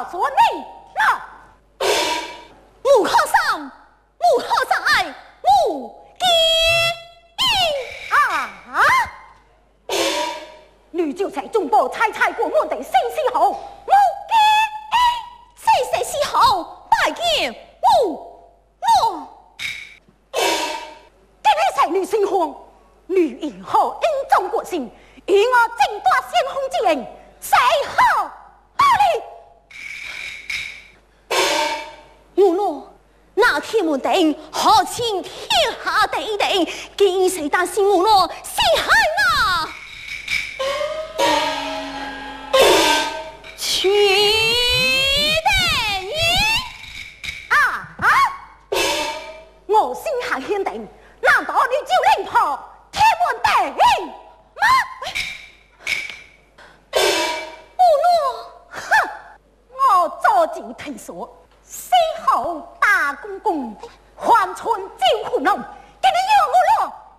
告诉你，那母和尚，母和尚爱母金啊！你就在中国猜猜过我的新时候，母金谁时候拜见我？今日才女新婚，女以后应中国性，与我正大先锋之人，谁好道理？我若那天门定，何请天下第一定？见谁担心我若是害我？去定我心下限定，难道你就令破天门定吗？不若，哼！我早就听说，死后大公公还村招呼侬。